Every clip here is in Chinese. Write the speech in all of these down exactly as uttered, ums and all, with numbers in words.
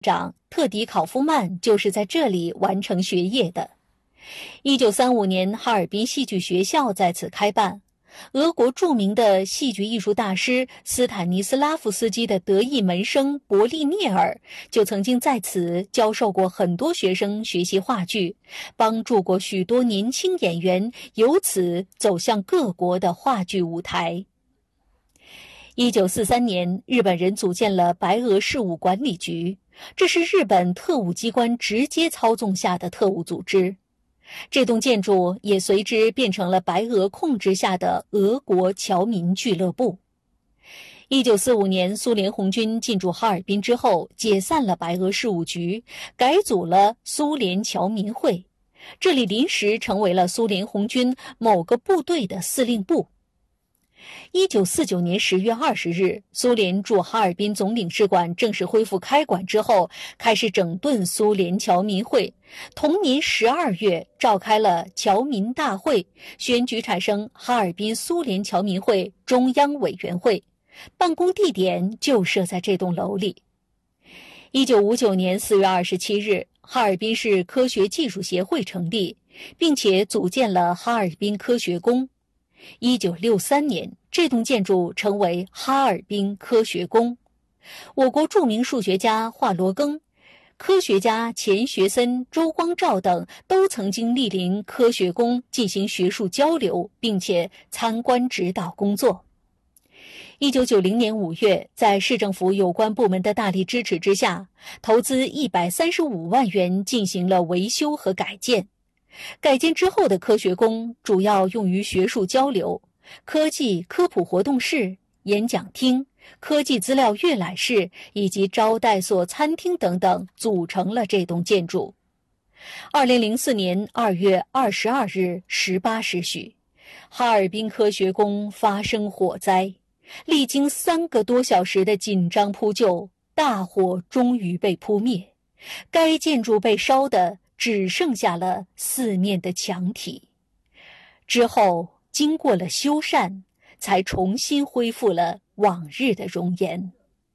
长特迪考夫曼就是在这里完成学业的。一九三五年，哈尔滨戏剧学校在此开办。俄国著名的戏剧艺术大师斯坦尼斯拉夫斯基的得意门生伯利涅尔就曾经在此教授过很多学生学习话剧，帮助过许多年轻演员由此走向各国的话剧舞台。一九四三年，日本人组建了白俄事务管理局，这是日本特务机关直接操纵下的特务组织。这栋建筑也随之变成了白俄控制下的俄国侨民俱乐部。一九四五年，苏联红军进驻哈尔滨之后，解散了白俄事务局，改组了苏联侨民会，这里临时成为了苏联红军某个部队的司令部。一九四九年十月二十日，苏联驻哈尔滨总领事馆正式恢复开馆之后，开始整顿苏联侨民会。同年十二月，召开了侨民大会，选举产生哈尔滨苏联侨民会中央委员会，办公地点就设在这栋楼里。一九五九年四月二十七日，哈尔滨市科学技术协会成立，并且组建了哈尔滨科学宫。一九六三年，这栋建筑成为哈尔滨科学宫。我国著名数学家华罗庚、科学家钱学森、周光召等都曾经莅临科学宫进行学术交流，并且参观指导工作。一九九零年五月，在市政府有关部门的大力支持之下，投资一百三十五万元进行了维修和改建。改建之后的科学宫主要用于学术交流，科技科普活动室、演讲厅、科技资料阅览室以及招待所、餐厅等等组成了这栋建筑。二零零四年二月二十二日十八时许，哈尔滨科学宫发生火灾，历经三个多小时的紧张扑救，大火终于被扑灭，该建筑被烧得只剩下了四面的墙体。之后经过了修缮，才重新恢复了往日的容颜。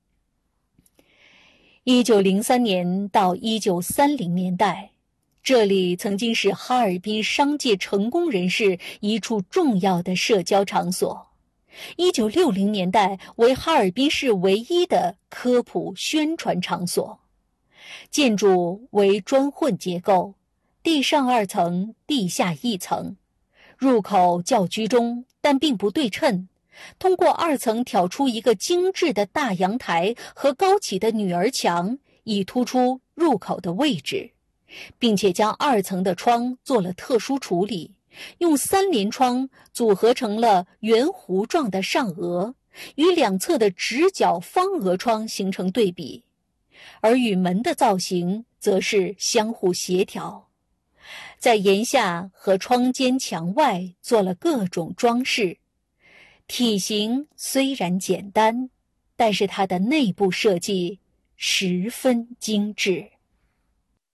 一九零三年到一九三零年代，这里曾经是哈尔滨商界成功人士一处重要的社交场所。一九六零年代为哈尔滨市唯一的科普宣传场所。建筑为砖混结构，地上二层，地下一层，入口较居中，但并不对称。通过二层挑出一个精致的大阳台和高起的女儿墙，以突出入口的位置，并且将二层的窗做了特殊处理，用三联窗组合成了圆弧状的上额，与两侧的直角方额窗形成对比，而与门的造型则是相互协调。在檐下和窗间墙外做了各种装饰，体型虽然简单，但是它的内部设计十分精致。